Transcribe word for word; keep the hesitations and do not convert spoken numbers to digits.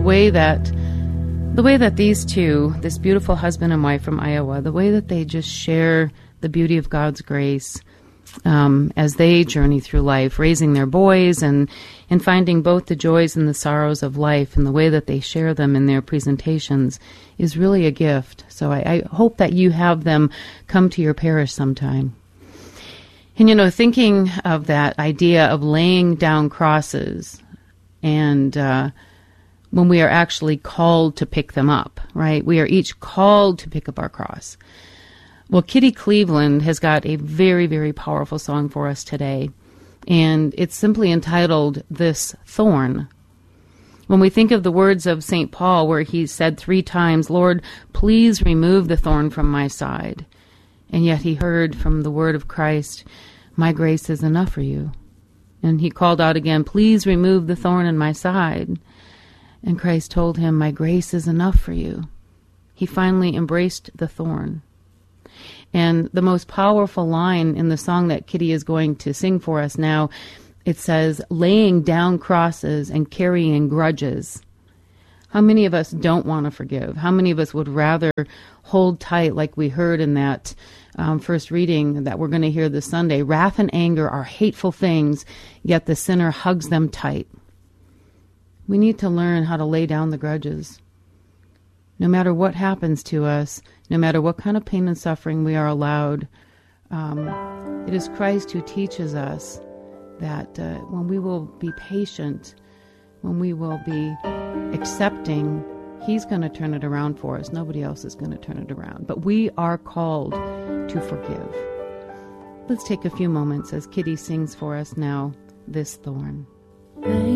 way that the way that these two, this beautiful husband and wife from Iowa, the way that they just share the beauty of God's grace um, as they journey through life, raising their boys and, and finding both the joys and the sorrows of life, and the way that they share them in their presentations is really a gift. So I, I hope that you have them come to your parish sometime. And, you know, thinking of that idea of laying down crosses and uh, when we are actually called to pick them up, right? We are each called to pick up our cross. Well, Kitty Cleveland has got a very, very powerful song for us today, and it's simply entitled, This Thorn. When we think of the words of Saint Paul, where he said three times, Lord, please remove the thorn from my side, and yet he heard from the word of Christ, my grace is enough for you. And he called out again, please remove the thorn in my side. And Christ told him, my grace is enough for you. He finally embraced the thorn. And the most powerful line in the song that Kitty is going to sing for us now, it says, laying down crosses and carrying grudges. How many of us don't want to forgive? How many of us would rather hold tight, like we heard in that um, first reading that we're going to hear this Sunday? Wrath and anger are hateful things, yet the sinner hugs them tight. We need to learn how to lay down the grudges. No matter what happens to us, no matter what kind of pain and suffering we are allowed, um, it is Christ who teaches us that uh, when we will be patient, when we will be accepting, he's going to turn it around for us. Nobody else is going to turn it around. But we are called to forgive. Let's take a few moments as Kitty sings for us now, This Thorn.